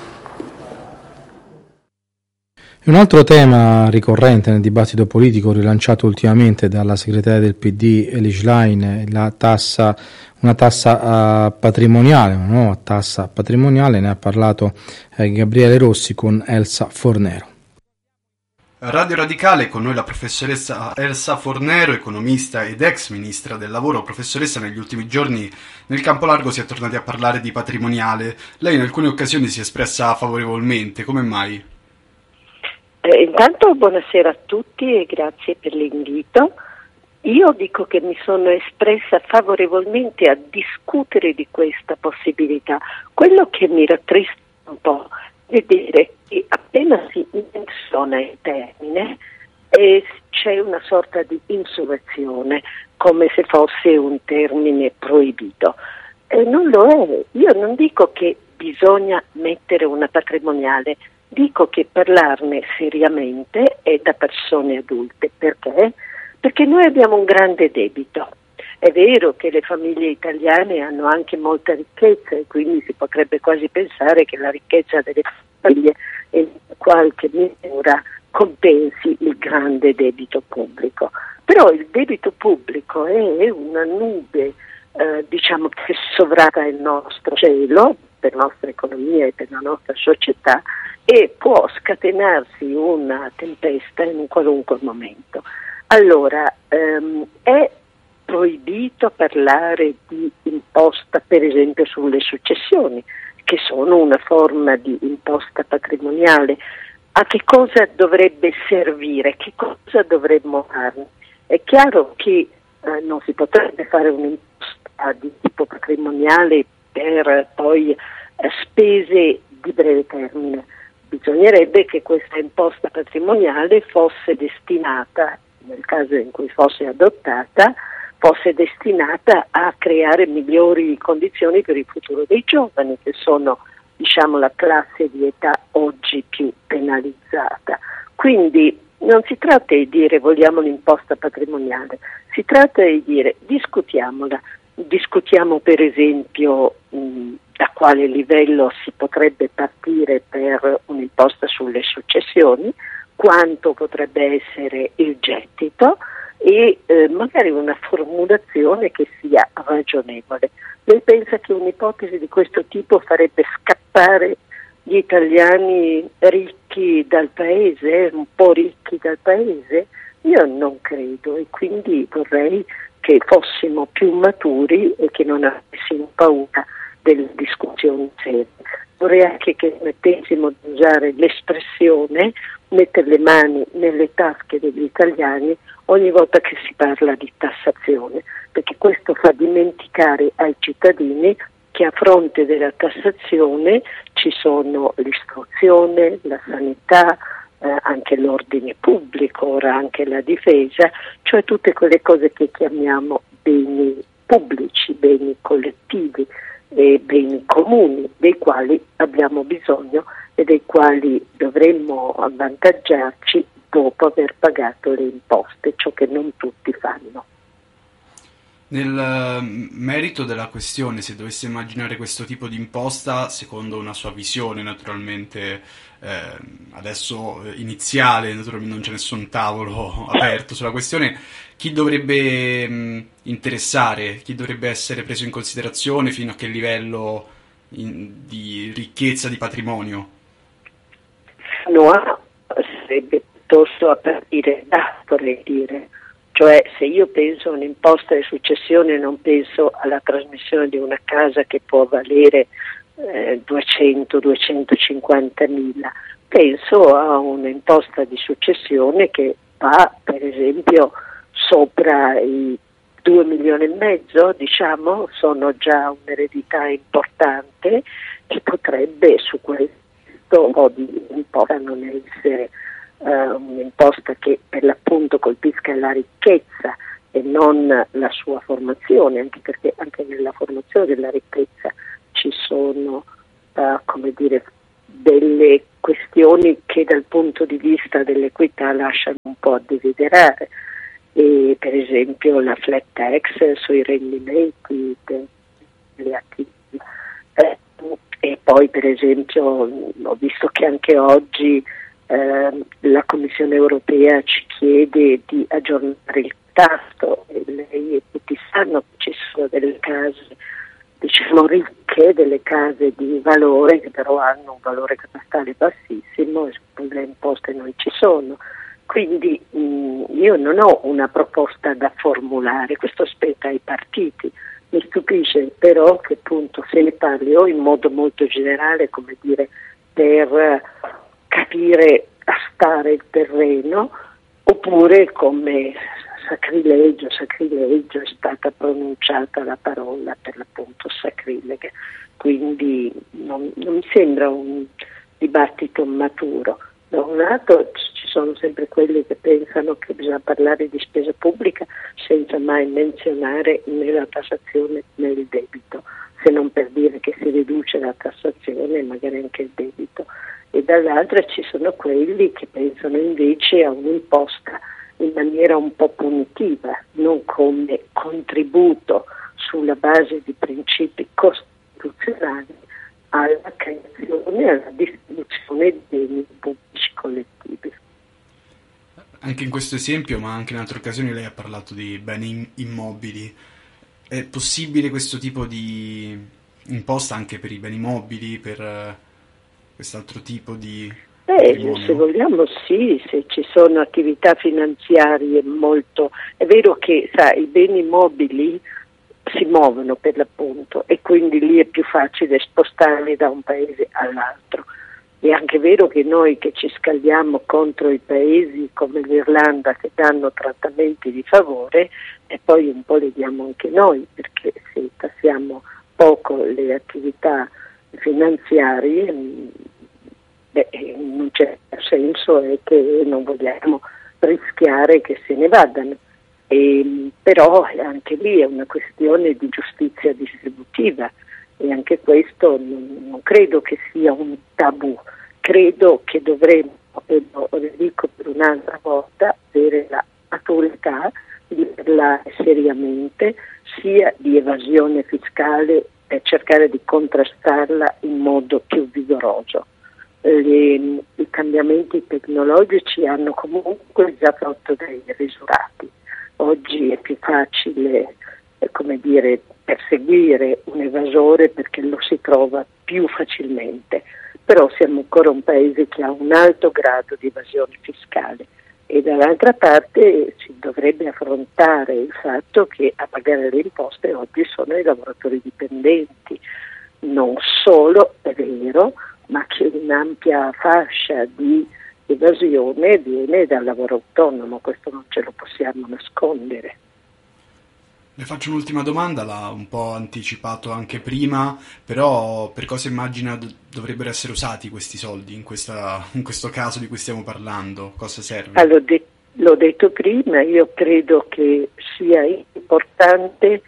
Speaker 4: Un altro tema ricorrente nel dibattito politico rilanciato ultimamente dalla segretaria del P D Elly Schlein è la tassa, una tassa uh, patrimoniale, una nuova tassa patrimoniale. Ne ha parlato eh, Gabriele Rossi con Elsa Fornero.
Speaker 8: Radio Radicale, con noi la professoressa Elsa Fornero, economista ed ex ministra del lavoro. Professoressa, negli ultimi giorni nel campo largo si è tornati a parlare di patrimoniale. Lei in alcune occasioni si è espressa favorevolmente, come mai?
Speaker 9: Eh, intanto buonasera a tutti e grazie per l'invito. Io dico che mi sono espressa favorevolmente a discutere di questa possibilità. Quello che mi rattrista un po' è vedere che appena si menziona il termine eh, c'è una sorta di insurrezione, come se fosse un termine proibito. Eh, non lo è. Io non dico che bisogna mettere una patrimoniale, dico che parlarne seriamente è da persone adulte. Perché? Perché noi abbiamo un grande debito. È vero che le famiglie italiane hanno anche molta ricchezza e quindi si potrebbe quasi pensare che la ricchezza delle famiglie in qualche misura compensi il grande debito pubblico. Però il debito pubblico è una nube eh, diciamo che sovrasta il nostro cielo per la nostra economia e per la nostra società e può scatenarsi una tempesta in un qualunque momento. Allora, ehm, è proibito parlare di imposta, per esempio, sulle successioni, che sono una forma di imposta patrimoniale. A che cosa dovrebbe servire? Che cosa dovremmo farne? È chiaro che eh, non si potrebbe fare un'imposta di tipo patrimoniale per poi eh, spese di breve termine. Bisognerebbe che questa imposta patrimoniale fosse destinata, nel caso in cui fosse adottata, fosse destinata a creare migliori condizioni per il futuro dei giovani, che sono, diciamo, la classe di età oggi più penalizzata. Quindi non si tratta di dire vogliamo l'imposta patrimoniale, si tratta di dire discutiamola, discutiamo per esempio mh, da quale livello si potrebbe partire per un'imposta sulle successioni, quanto potrebbe essere il gettito e eh, magari una formulazione che sia ragionevole. Lei pensa che un'ipotesi di questo tipo farebbe scappare gli italiani ricchi dal paese, un po' ricchi dal paese? Io non credo e quindi vorrei che fossimo più maturi e che non avessimo paura delle discussioni serie. Vorrei anche che smettessimo di usare l'espressione mettere le mani nelle tasche degli italiani ogni volta che si parla di tassazione, perché questo fa dimenticare ai cittadini che a fronte della tassazione ci sono l'istruzione, la sanità, eh, anche l'ordine pubblico, ora anche la difesa, cioè tutte quelle cose che chiamiamo beni pubblici, beni collettivi e beni comuni, dei quali abbiamo bisogno e dei quali dovremmo avvantaggiarci dopo aver pagato le imposte, ciò che non tutti fanno.
Speaker 8: Nel merito della questione, se dovesse immaginare questo tipo di imposta, secondo una sua visione naturalmente, eh, adesso iniziale, naturalmente non c'è nessun tavolo aperto sulla questione, chi dovrebbe mh, interessare, chi dovrebbe essere preso in considerazione, fino a che livello in, di ricchezza, di patrimonio?
Speaker 9: No, sarebbe piuttosto a partire da, vorrei dire. Cioè, se io penso a un'imposta di successione non penso alla trasmissione di una casa che può valere eh, duecento duecentocinquanta mila. Penso a un'imposta di successione che va per esempio sopra i due milioni e mezzo, diciamo, sono già un'eredità importante che potrebbe su questo un po' di imposta non essere uh, un'imposta che per l'appunto colpisca la ricchezza e non la sua formazione, anche perché anche nella formazione della ricchezza ci sono uh, come dire delle questioni che dal punto di vista dell'equità lasciano un po' a desiderare, e per esempio la flat tax sui rendimenti delle attività. Eh, e poi per esempio ho visto che anche oggi eh, la Commissione europea ci chiede di aggiornare il tasso, e lei e tutti sanno che ci sono delle case diciamo ricche, delle case di valore che però hanno un valore catastale bassissimo e le imposte non ci sono. Quindi mh, io non ho una proposta da formulare, questo spetta ai partiti. Mi stupisce però che appunto se ne parli o in modo molto generale, come dire, per capire a stare il terreno, oppure come sacrilegio, sacrilegio è stata pronunciata la parola per l'appunto sacrilega, quindi non, non mi sembra un dibattito maturo. Da un lato ci sono sempre quelli che pensano che bisogna parlare di spesa pubblica senza mai menzionare né la tassazione né il debito, se non per dire che si riduce la tassazione e magari anche il debito, e dall'altra ci sono quelli che pensano invece a un'imposta in maniera un po' punitiva, non come contributo sulla base di principi costituzionali alla creazione e alla distribuzione di beni pubblici collettivi.
Speaker 8: Anche in questo esempio, ma anche in altre occasioni, lei ha parlato di beni immobili. È possibile questo tipo di imposta anche per i beni mobili, per uh, quest'altro tipo di
Speaker 9: Eh, se vogliamo sì, se ci sono attività finanziarie molto... È vero che sa, i beni mobili si muovono per l'appunto e quindi lì è più facile spostarli da un paese all'altro. È anche vero che noi che ci scaldiamo contro i paesi come l'Irlanda che danno trattamenti di favore e poi un po' li diamo anche noi, perché se tassiamo poco le attività finanziarie, beh, in un certo senso è che non vogliamo rischiare che se ne vadano. E, però anche lì è una questione di giustizia distributiva e anche questo non, non credo che sia un tabù, credo che dovremmo, e lo dico per un'altra volta, avere la maturità di parlare seriamente sia di evasione fiscale e cercare di contrastarla in modo più vigoroso. Le, I cambiamenti tecnologici hanno comunque già prodotto dei risultati. Oggi è più facile, eh, come dire, perseguire un evasore perché lo si trova più facilmente, però siamo ancora un paese che ha un alto grado di evasione fiscale e dall'altra parte si dovrebbe affrontare il fatto che a pagare le imposte oggi sono i lavoratori dipendenti, non solo, è vero, ma che un'ampia fascia di evasione viene dal lavoro autonomo, questo non ce lo possiamo nascondere.
Speaker 8: Le faccio un'ultima domanda, l'ha un po' anticipato anche prima, però per cosa immagina d- dovrebbero essere usati questi soldi in, questa, in questo caso di cui stiamo parlando? Cosa serve?
Speaker 9: Allora, de- l'ho detto prima, io credo che sia importante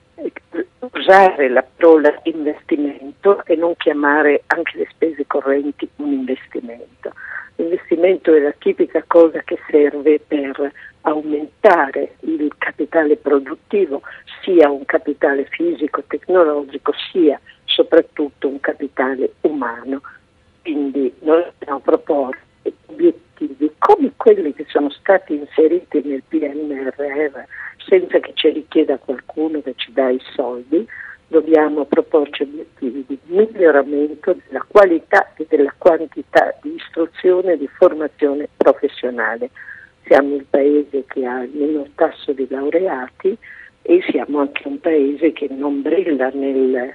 Speaker 9: usare la parola investimento e non chiamare anche le spese correnti un investimento. L'investimento è la tipica cosa che serve per aumentare il capitale produttivo, sia un capitale fisico, tecnologico, sia soprattutto un capitale umano. Quindi noi dobbiamo proporre obiettivi come quelli che sono stati inseriti nel P N R R senza che ci richieda qualcuno che ci dà i soldi. Dobbiamo proporci obiettivi di miglioramento della qualità e della quantità di istruzione e di formazione professionale. Siamo il paese che ha il minor tasso di laureati e siamo anche un paese che non brilla nel,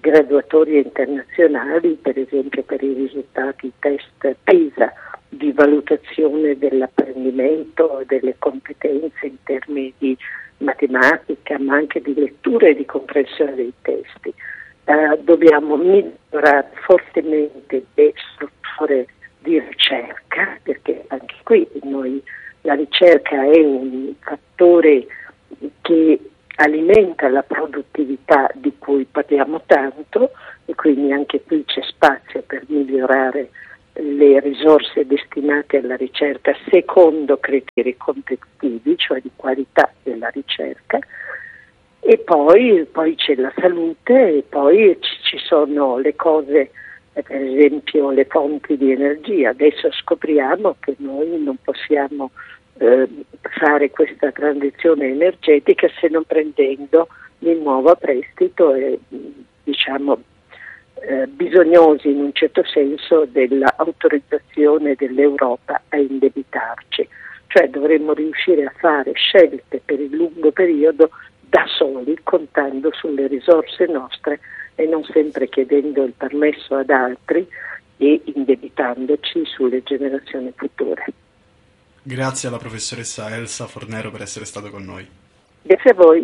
Speaker 9: graduatorie internazionali, per esempio per i risultati test PISA di valutazione dell'apprendimento e delle competenze in termini di matematica, ma anche di lettura e di comprensione dei testi. Eh, dobbiamo migliorare fortemente le strutture di ricerca, perché anche qui noi, la ricerca è un fattore che alimenta la produttività di cui parliamo tanto, e quindi anche qui c'è spazio per migliorare le risorse destinate alla ricerca secondo criteri competitivi, cioè di qualità della ricerca. E poi, poi c'è la salute, e poi ci, ci sono le cose, per esempio le fonti di energia. Adesso scopriamo che noi non possiamo eh, fare questa transizione energetica se non prendendo di nuovo a prestito e diciamo eh, bisognosi in un certo senso dell'autorizzazione dell'Europa a indebitarci. Cioè dovremmo riuscire a fare scelte per il lungo periodo da soli, contando sulle risorse nostre e non sempre chiedendo il permesso ad altri e indebitandoci sulle generazioni future.
Speaker 8: Grazie alla professoressa Elsa Fornero per essere stato con noi.
Speaker 9: Grazie a voi.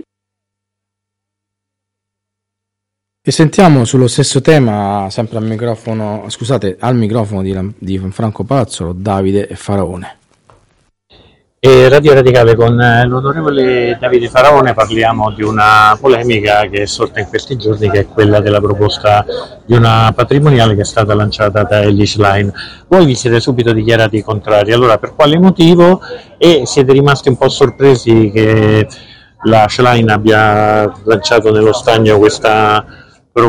Speaker 4: E sentiamo sullo stesso tema, sempre al microfono, scusate, al microfono di, di Franco Palazzolo, Davide Faraone.
Speaker 2: E Radio Radicale, con l'onorevole Davide Faraone parliamo di una polemica che è sorta in questi giorni, che è quella della proposta di una patrimoniale che è stata lanciata da Elly Schlein. Voi vi siete subito dichiarati contrari, allora per quale motivo? E siete rimasti un po' sorpresi che la Schlein abbia lanciato nello stagno questa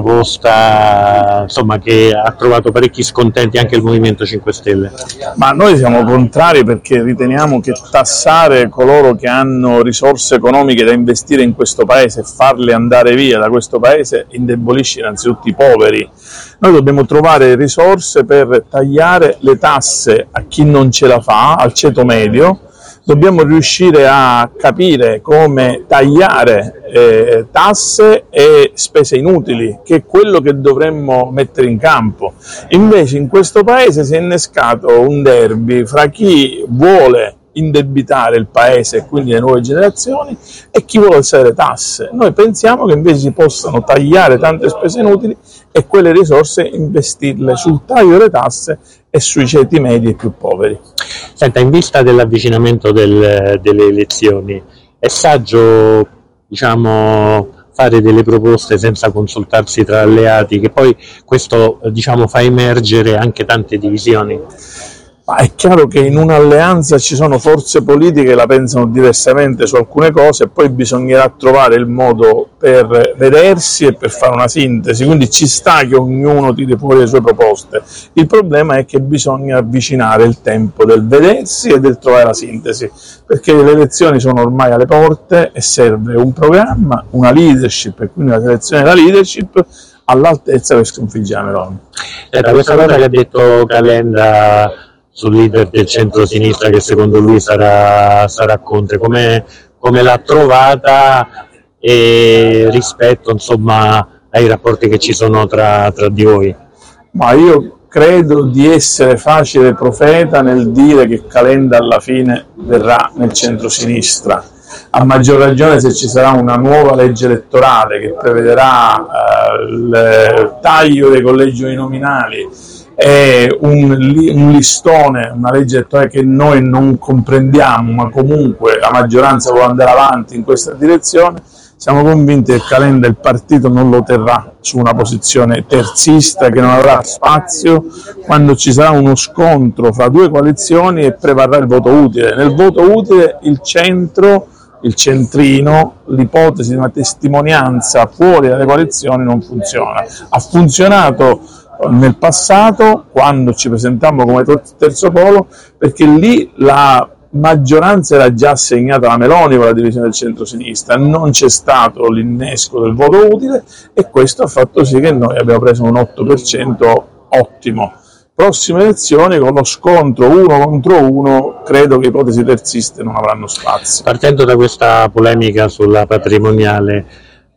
Speaker 2: proposta, insomma, che ha trovato parecchi scontenti anche il Movimento cinque Stelle?
Speaker 10: Ma noi siamo contrari perché riteniamo che tassare coloro che hanno risorse economiche da investire in questo paese e farle andare via da questo paese indebolisce innanzitutto i poveri. Noi dobbiamo trovare risorse per tagliare le tasse a chi non ce la fa, al ceto medio. Dobbiamo riuscire a capire come tagliare eh, tasse e spese inutili, che è quello che dovremmo mettere in campo. Invece in questo paese si è innescato un derby fra chi vuole indebitare il paese e quindi le nuove generazioni e chi vuole alzare le tasse. Noi pensiamo che invece si possano tagliare tante spese inutili e quelle risorse investirle sul taglio delle tasse e sui ceti medi e più poveri.
Speaker 2: Senta, in vista dell'avvicinamento del, delle elezioni, è saggio, diciamo, fare delle proposte senza consultarsi tra alleati, che poi questo, diciamo, fa emergere anche tante divisioni?
Speaker 10: Ma è chiaro che in un'alleanza ci sono forze politiche che la pensano diversamente su alcune cose e poi bisognerà trovare il modo per vedersi e per fare una sintesi, quindi ci sta che ognuno tiri fuori le sue proposte. Il problema è che bisogna avvicinare il tempo del vedersi e del trovare la sintesi, perché le elezioni sono ormai alle porte e serve un programma, una leadership e quindi la selezione della leadership all'altezza per sconfiggere Meloni.
Speaker 2: Da questa cosa che ha detto Calenda sul leader del centro-sinistra, che secondo lui sarà, sarà Conte, come, come l'ha trovata e rispetto, insomma, ai rapporti che ci sono tra, tra di voi?
Speaker 10: Ma io credo di essere facile profeta nel dire che Calenda alla fine verrà nel centro-sinistra, a maggior ragione se ci sarà una nuova legge elettorale che prevederà eh, il taglio dei collegi uninominali, è un, un listone, una legge elettorale che noi non comprendiamo, ma comunque la maggioranza vuole andare avanti in questa direzione. Siamo convinti che Calenda il partito non lo terrà su una posizione terzista che non avrà spazio quando ci sarà uno scontro fra due coalizioni e prevarrà il voto utile. Nel voto utile il centro, il centrino, l'ipotesi di una testimonianza fuori dalle coalizioni non funziona. Ha funzionato nel passato, quando ci presentammo come terzo polo, perché lì la maggioranza era già assegnata alla Meloni con la divisione del centro-sinistra, non c'è stato l'innesco del voto utile e questo ha fatto sì che noi abbiamo preso un otto per cento ottimo. Prossime elezioni, con lo scontro uno contro uno, credo che ipotesi terziste non avranno spazio.
Speaker 2: Partendo da questa polemica sulla patrimoniale,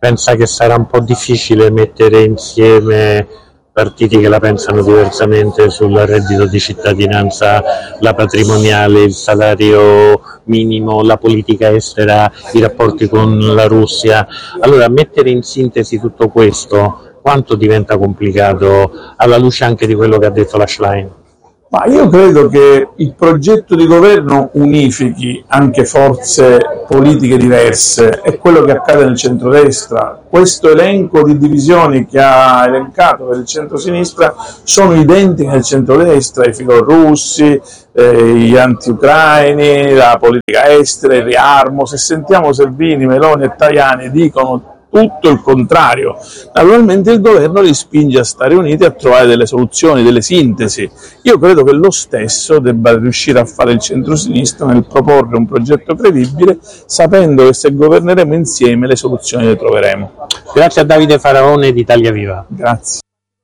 Speaker 2: pensa che sarà un po' difficile mettere insieme partiti che la pensano diversamente sul reddito di cittadinanza, la patrimoniale, il salario minimo, la politica estera, i rapporti con la Russia. Allora, mettere in sintesi tutto questo, quanto diventa complicato alla luce anche di quello che ha detto la Schlein?
Speaker 10: Ma io credo che il progetto di governo unifichi anche forze politiche diverse, è quello che accade nel centrodestra. Questo elenco di divisioni che ha elencato per il centrosinistra sono identiche nel centrodestra, i filorussi, eh, gli anti-ucraini, la politica estera, il riarmo. Se sentiamo Salvini, Meloni e Tajani dicono tutto il contrario. Naturalmente il governo li spinge a stare uniti e a trovare delle soluzioni, delle sintesi. Io credo che lo stesso debba riuscire a fare il centrosinistra nel proporre un progetto credibile, sapendo che se governeremo insieme le soluzioni le troveremo.
Speaker 2: Grazie a Davide Faraone di Italia Viva.
Speaker 10: Grazie.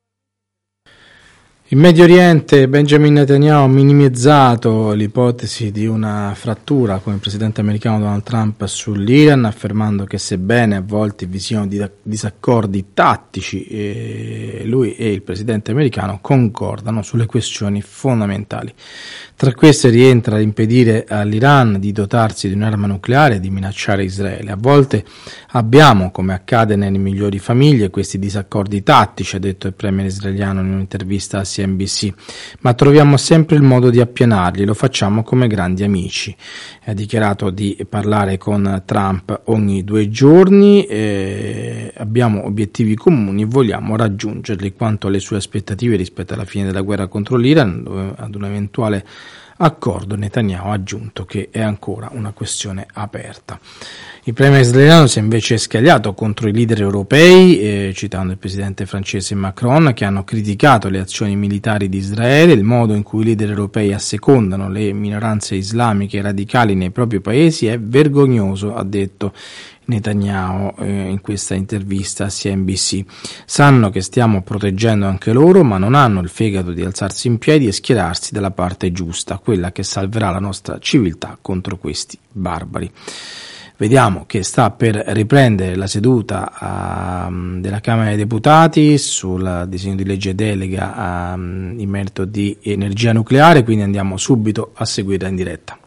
Speaker 4: In Medio Oriente Benjamin Netanyahu ha minimizzato l'ipotesi di una frattura con il presidente americano Donald Trump sull'Iran, affermando che sebbene a volte vi siano disaccordi tattici, eh, lui e il presidente americano concordano sulle questioni fondamentali. Tra queste rientra l'impedire all'Iran di dotarsi di un'arma nucleare e di minacciare Israele. A volte abbiamo, come accade nelle migliori famiglie, questi disaccordi tattici, ha detto il premier israeliano in un'intervista a C N B C, ma troviamo sempre il modo di appianarli, lo facciamo come grandi amici. Ha dichiarato di parlare con Trump ogni due giorni, eh, abbiamo obiettivi comuni e vogliamo raggiungerli. Quanto alle sue aspettative rispetto alla fine della guerra contro l'Iran, dove, ad un eventuale accordo, Netanyahu ha aggiunto che è ancora una questione aperta. Il premier israeliano si è invece scagliato contro i leader europei, eh, citando il presidente francese Macron, che hanno criticato le azioni militari di Israele, il modo in cui i leader europei assecondano le minoranze islamiche radicali nei propri paesi è vergognoso, ha detto Netanyahu eh, in questa intervista a C N B C. Sanno che stiamo proteggendo anche loro, ma non hanno il fegato di alzarsi in piedi e schierarsi dalla parte giusta, quella che salverà la nostra civiltà contro questi barbari. Vediamo che sta per riprendere la seduta uh, della Camera dei Deputati sul disegno di legge delega uh, in merito di energia nucleare, quindi andiamo subito a seguirla in diretta.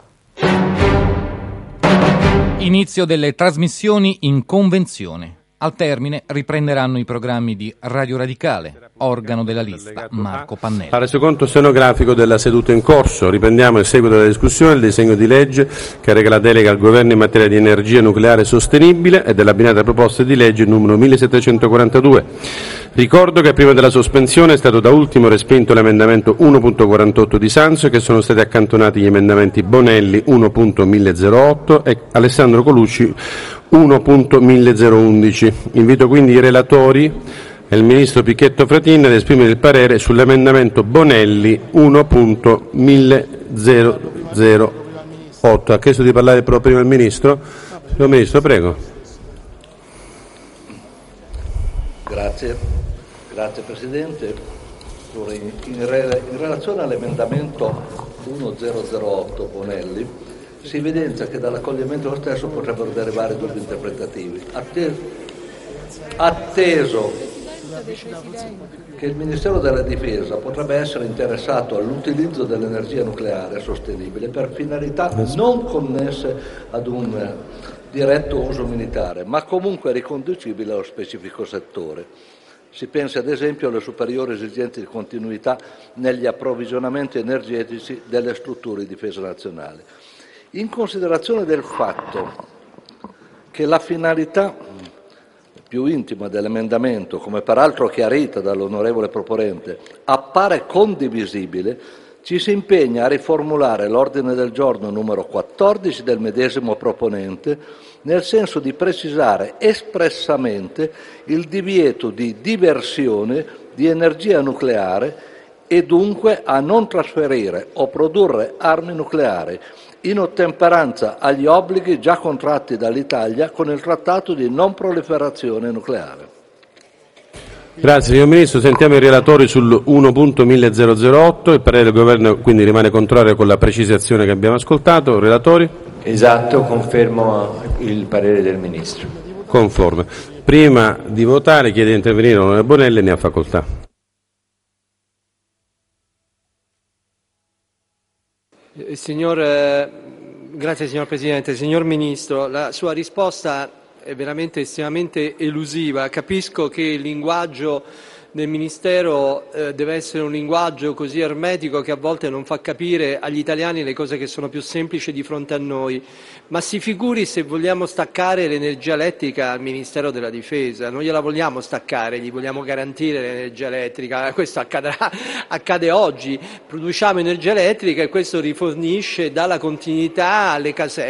Speaker 11: Inizio delle trasmissioni in convenzione. Al termine riprenderanno i programmi di Radio Radicale, organo della lista Marco Pannella.
Speaker 12: A resoconto stenografico della seduta in corso, riprendiamo il seguito della discussione del disegno di legge che reca la delega al governo in materia di energia nucleare sostenibile e dell'abbinata proposta di legge numero millesettecentoquarantadue. Ricordo che prima della sospensione è stato da ultimo respinto l'emendamento uno punto quarantotto di Sanso e che sono stati accantonati gli emendamenti Bonelli uno punto milleotto e Alessandro Colucci uno punto milleundici. Invito quindi i relatori e il ministro Picchetto Fratin ad esprimere il parere sull'emendamento Bonelli uno punto milleotto. Ha chiesto di parlare però prima il ministro. Signor Ministro, prego.
Speaker 13: Grazie, grazie Presidente. In, in, re, in relazione all'emendamento milleotto Bonelli, si evidenzia che dall'accoglimento dello stesso potrebbero derivare dubbi interpretativi. Atteso, atteso che il Ministero della Difesa potrebbe essere interessato all'utilizzo dell'energia nucleare sostenibile per finalità non connesse ad un diretto uso militare, ma comunque riconducibile allo specifico settore. Si pensi ad esempio alle superiori esigenze di continuità negli approvvigionamenti energetici delle strutture di difesa nazionale. In considerazione del fatto che la finalità più intima dell'emendamento, come peraltro chiarita dall'onorevole proponente, appare condivisibile, ci si impegna a riformulare l'ordine del giorno numero quattordici del medesimo proponente nel senso di precisare espressamente il divieto di diversione di energia nucleare e dunque a non trasferire o produrre armi nucleari in ottemperanza agli obblighi già contratti dall'Italia con il Trattato di non proliferazione nucleare.
Speaker 12: Grazie signor Ministro, sentiamo i relatori sul uno punto milleotto, il parere del Governo quindi rimane contrario con la precisazione che abbiamo ascoltato. Relatori?
Speaker 14: Esatto, confermo il parere del Ministro.
Speaker 12: Conforme. Prima di votare chiede di intervenire l'onorevole Bonelli, ne ha facoltà.
Speaker 3: Signor, eh, grazie signor Presidente. Signor Ministro, la sua risposta è veramente estremamente elusiva. Capisco che il linguaggio del Ministero eh, deve essere un linguaggio così ermetico che a volte non fa capire agli italiani le cose che sono più semplici di fronte a noi, ma si figuri se vogliamo staccare l'energia elettrica al Ministero della Difesa. Non gliela vogliamo staccare, gli vogliamo garantire l'energia elettrica. Questo accadrà, accade oggi, produciamo energia elettrica e questo rifornisce, dà la continuità alle caserme,